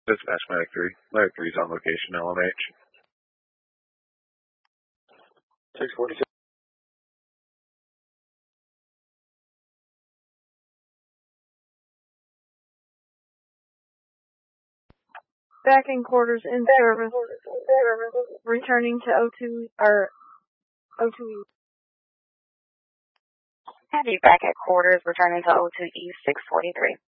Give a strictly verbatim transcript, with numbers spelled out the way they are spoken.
Dispatch Medic three. Medic three is on location, L M H. six forty-six. Back in quarters in service. Returning to O two, or O two E. Have you back at quarters, returning to O two E six forty-three.